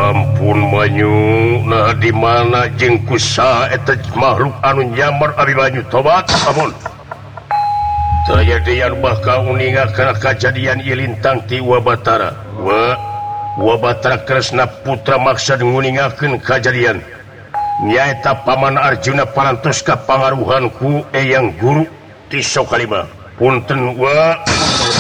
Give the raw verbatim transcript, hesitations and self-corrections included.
ampun Banyu nah di mana jengkusa eta makhluk anu nyamar Abi Banyu tobat ampun kejadian bakal uninga karena kejadian ilintang ti Wabatara wa Wabatara Kresna putra maksud nguningakeun kejadian nyaeta paman Arjuna parantos ka pangaruhanku eyang guru ti Sokalima punten wa